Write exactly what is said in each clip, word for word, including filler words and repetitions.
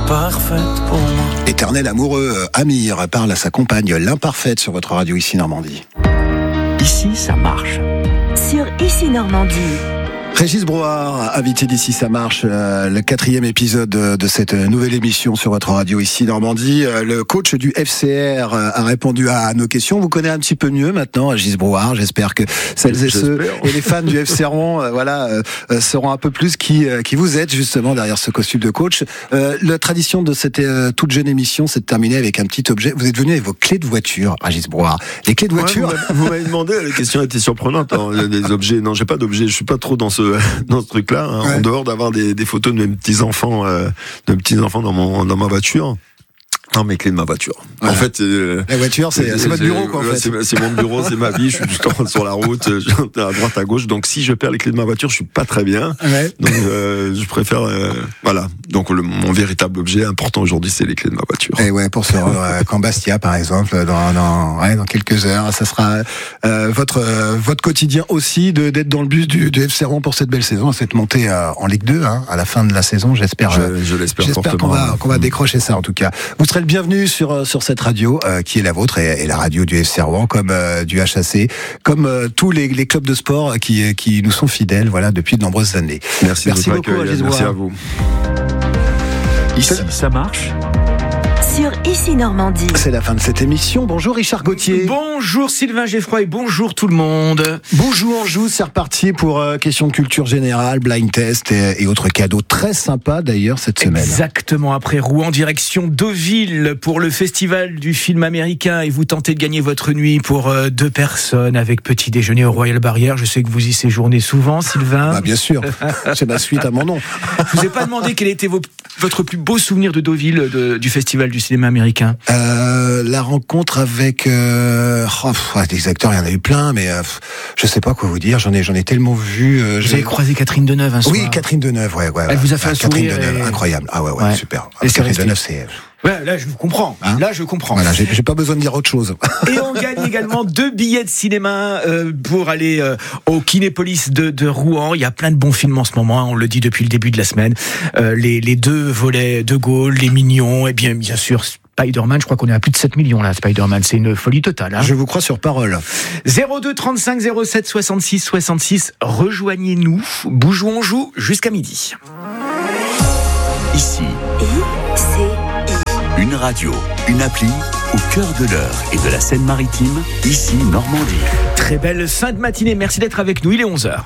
parfaite pour moi. Éternel amoureux, Amir parle à sa compagne, l'imparfaite, sur votre radio Ici Normandie. Ici, ça marche. Sur Ici Normandie. Régis Brohard, invité d'Ici ça marche, euh, le quatrième épisode de, de cette nouvelle émission sur votre radio Ici Normandie. Euh, le coach du F C R euh, a répondu à nos questions. Vous connaissez un petit peu mieux maintenant Régis Brohard. J'espère que celles et ceux et les fans du F C R euh, voilà, euh, sauront un peu plus qui, euh, qui vous êtes justement derrière ce costume de coach. Euh, la tradition de cette euh, toute jeune émission, c'est de terminer avec un petit objet. Vous êtes venu avec vos clés de voiture, Régis Brohard. Les clés de voiture. Ouais, vous m'avez demandé, la question était surprenante. Alors, des objets, non, j'ai pas d'objets. Je suis pas trop dans ce dans ce truc-là, hein, ouais. En dehors d'avoir des, des photos de mes petits enfants, euh, de mes petits enfants dans mon dans ma voiture. Non, mes clés de ma voiture. Voilà. En fait, euh, la voiture, c'est, c'est, c'est votre bureau, quoi. En fait. c'est, c'est mon bureau, c'est ma vie. Je suis tout le temps sur la route, je suis à droite, à gauche. Donc, si je perds les clés de ma voiture, je suis pas très bien. Ouais. Donc, euh, je préfère, euh, voilà. Donc, le, mon véritable objet important aujourd'hui, c'est les clés de ma voiture. Et ouais, pour se rendre à Camp Bastia, par exemple, dans, dans, ouais, dans quelques heures, ça sera euh, votre euh, votre quotidien aussi de d'être dans le bus du, du F C Rouen pour cette belle saison, cette montée euh, en Ligue deux, hein, à la fin de la saison. J'espère. Je, euh, je l'espère j'espère fortement. qu'on va qu'on va décrocher ça en tout cas. Vous serez le bienvenu sur sur cette radio euh, qui est la vôtre et, et la radio du F C Rouen, comme euh, du H A C, comme euh, tous les, les clubs de sport qui qui nous sont fidèles, voilà, depuis de nombreuses années. Merci, merci beaucoup, accueil, merci à vous. Ici, ça marche. Sur Ici Normandie. C'est la fin de cette émission. Bonjour Richard Gauthier. Bonjour Sylvain Geffroy et bonjour tout le monde. Bonjour Anjou, c'est reparti pour euh, questions de culture générale, blind test et, et autres cadeaux très sympas d'ailleurs cette semaine. Exactement, après Rouen, direction Deauville pour le festival du film américain et vous tentez de gagner votre nuit pour euh, deux personnes avec petit déjeuner au Royal Barrière. Je sais que vous y séjournez souvent, Sylvain. Bah bien sûr, c'est ma suite à mon nom. Je vous ai pas demandé quel était vos, votre plus beau souvenir de Deauville, de, du festival du cinéma américain. Euh, la rencontre avec euh, oh, pff, des acteurs, il y en a eu plein, mais euh, je sais pas quoi vous dire. J'en ai, j'en ai tellement vu. Euh, vous avez croisé Catherine Deneuve un soir. Oui, Catherine Deneuve, ouais, ouais. Elle ouais. vous a fait ah, un Catherine sourire. Deneuve, et... incroyable. Ah ouais, ouais, ouais. super. Et Catherine c'est Deneuve, c'est. Ouais, là je vous comprends. Hein là je comprends. Voilà, j'ai, j'ai pas besoin de dire autre chose. Et on gagne également deux billets de cinéma euh, pour aller euh, au Kinépolis de, de Rouen. Il y a plein de bons films en ce moment. On le dit depuis le début de la semaine. Euh, les, les deux volets de Gaulle, les Mignons, et bien bien sûr. Spider-Man, je crois qu'on est à plus de sept millions là, Spider-Man, c'est une folie totale. Hein. Je vous crois sur parole. zéro deux trente-cinq zéro sept soixante-six soixante-six, rejoignez-nous, Bougeons on joue jusqu'à midi. Ici, I-C-I. une radio, une appli au cœur de l'heure et de la Seine-Maritime, Ici Normandie. Très belle fin de matinée, merci d'être avec nous, il est onze heures.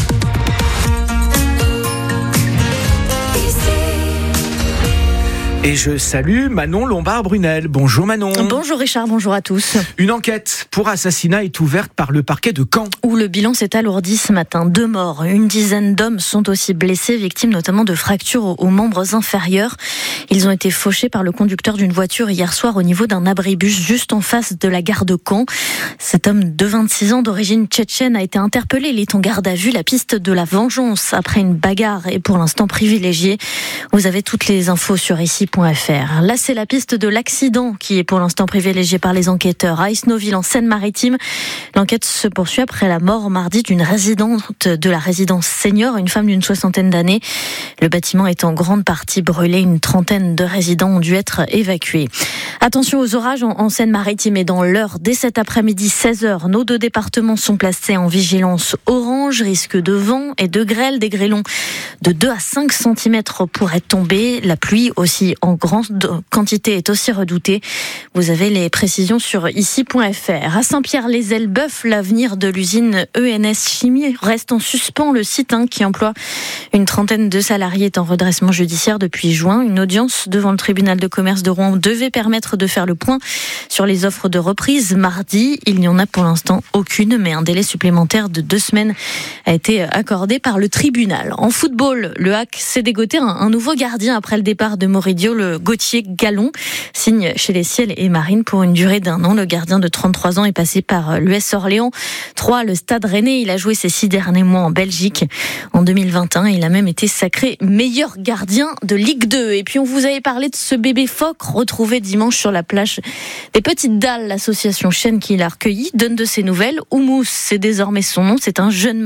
Et je salue Manon Lombard-Brunel. Bonjour Manon. Bonjour Richard, bonjour à tous. Une enquête pour assassinat est ouverte par le parquet de Caen. Où le bilan s'est alourdi ce matin. Deux morts, une dizaine d'hommes sont aussi blessés, victimes notamment de fractures aux membres inférieurs. Ils ont été fauchés par le conducteur d'une voiture hier soir au niveau d'un abribus juste en face de la gare de Caen. Cet homme de vingt-six ans d'origine tchétchène a été interpellé. Il est en garde à vue. La piste de la vengeance après une bagarre est pour l'instant privilégiée. Vous avez toutes les infos sur ici. Là, c'est la piste de l'accident qui est pour l'instant privilégiée par les enquêteurs. À Isnoville, en Seine-Maritime, l'enquête se poursuit après la mort mardi d'une résidente de la résidence senior, une femme d'une soixantaine d'années. Le bâtiment est en grande partie brûlé. Une trentaine de résidents ont dû être évacués. Attention aux orages en Seine-Maritime et dans l'heure. Dès cet après-midi, seize heures, nos deux départements sont placés en vigilance orange. Risque de vent et de grêle. Des grêlons de deux à cinq centimètres pourraient tomber. La pluie aussi en grande quantité est aussi redoutée. Vous avez les précisions sur ici point f r. À Saint-Pierre-les-Elbeuf, l'avenir de l'usine E N S Chimie reste en suspens. Le site hein, qui emploie une trentaine de salariés est en redressement judiciaire depuis juin. Une audience devant le tribunal de commerce de Rouen devait permettre de faire le point sur les offres de reprise mardi. Il n'y en a pour l'instant aucune, mais un délai supplémentaire de deux semaines a été accordé par le tribunal. En football, le H A C s'est dégoté un, un nouveau gardien après le départ de Moridio, le Gauthier Gallon, signe chez les Ciels et Marines pour une durée d'un an. Le gardien de trente-trois ans est passé par l'U S Orléans trois, le Stade Rennais. Il a joué ses six derniers mois en Belgique. En deux mille vingt et un, il a même été sacré meilleur gardien de Ligue deux. Et puis on vous avait parlé de ce bébé phoque retrouvé dimanche sur la plage des Petites Dalles. L'association Chêne qui l'a recueilli donne de ses nouvelles. Oumous, c'est désormais son nom. C'est un jeune mâle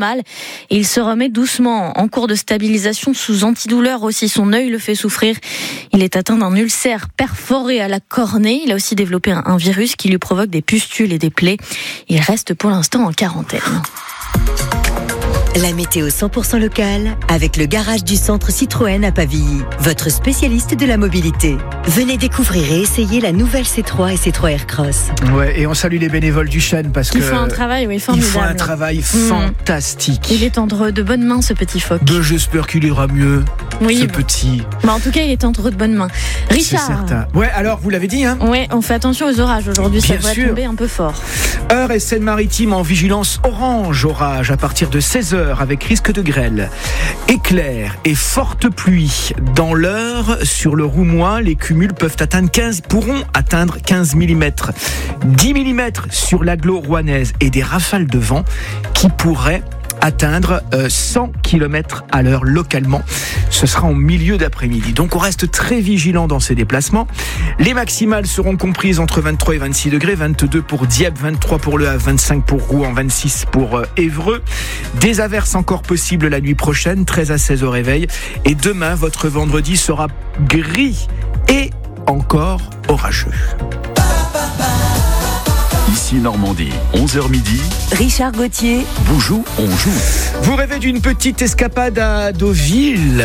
mal et il se remet doucement en cours de stabilisation sous antidouleur aussi. Son œil le fait souffrir. Il est atteint d'un ulcère perforé à la cornée. Il a aussi développé un, un virus qui lui provoque des pustules et des plaies. Il reste pour l'instant en quarantaine. La météo cent pour cent locale avec le garage du centre Citroën à Pavilly, votre spécialiste de la mobilité. Venez découvrir et essayer la nouvelle C trois et C trois Aircross. Ouais, et on salue les bénévoles du chêne parce Ils que font un travail, oui, ils formidable. font un travail fantastique. Il est entre de bonnes mains, ce petit phoque. Ben, j'espère qu'il ira mieux, Oui, ce bon. petit. Mais en tout cas, il est entre de bonnes mains. C'est Richard. certain. Ouais, alors vous l'avez dit, hein. Ouais, on fait attention aux orages aujourd'hui, ça Bien devrait sûr. tomber un peu fort. Heure et Seine-Maritime en vigilance orange orage à partir de seize heures avec risque de grêle. Éclairs et fortes pluies dans l'heure sur le Roumois. Les cumuls peuvent atteindre quinze, pourront atteindre quinze millimètres. dix millimètres sur l'agglo rouennaise et des rafales de vent qui pourraient atteindre euh, cent kilomètres à l'heure localement. Ce sera en milieu d'après-midi. Donc on reste très vigilant dans ces déplacements. Les maximales seront comprises entre vingt-trois et vingt-six degrés, vingt-deux pour Dieppe, vingt-trois pour Le Havre, vingt-cinq pour Rouen, vingt-six pour euh, Évreux. Des averses encore possibles la nuit prochaine, treize à seize au réveil. Et demain, votre vendredi sera gris et encore orageux. Ici Normandie, onze heures midi. Richard Gauthier, Vous jouez, on joue. Vous rêvez d'une petite escapade à Deauville ?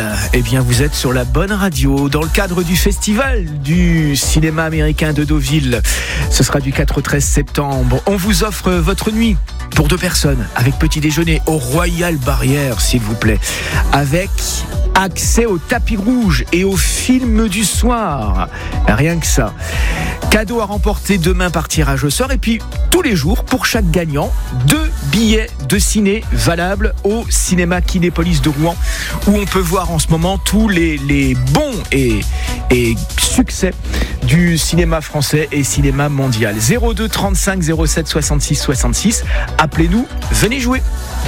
Eh bien, vous êtes sur la bonne radio. Dans le cadre du festival du cinéma américain de Deauville, ce sera du quatre au treize septembre. On vous offre votre nuit pour deux personnes, avec petit déjeuner au Royal Barrière, s'il vous plaît, avec accès au tapis rouge et au film du soir. Rien que ça. Cadeau à remporter demain par tirage au sort. Et puis, tous les jours, pour chaque gagnant, deux billets de ciné valables au cinéma Kinépolis de Rouen, où on peut voir en ce moment tous les, les bons et, et succès du cinéma français et cinéma mondial. zéro deux trente-cinq zéro sept soixante-six soixante-six. Appelez-nous, venez jouer.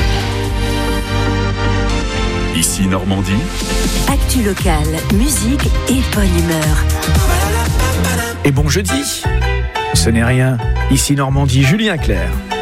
Ici Normandie, actu locale, musique et bonne humeur. Et bon jeudi. Ce n'est rien. Ici Normandie, Julien Clerc.